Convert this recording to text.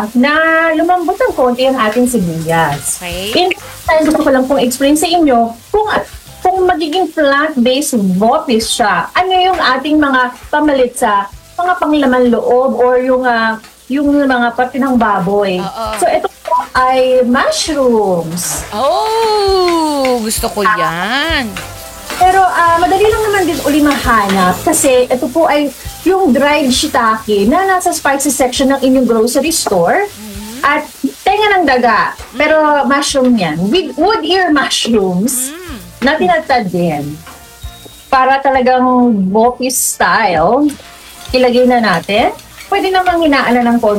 na lumambot ng konti ang ating sibuyas. Okay. In time, gusto ko lang pong explain sa inyo kung magiging plant-based botis siya, ano yung ating mga pamalit sa mga panglaman loob or yung mga parte ng baboy. Oo. So ito po ay mushrooms. Oh, gusto ko yan. Pero madali lang naman din uli mahanap kasi ito po ay yung dried shiitake na nasa spices section ng inyong grocery store. At tenga ng daga, pero mushroom yan. With wood ear mushrooms na tinatad din. Para talagang boppy style, ilagay na natin. Pwede namang hinaan na ng konti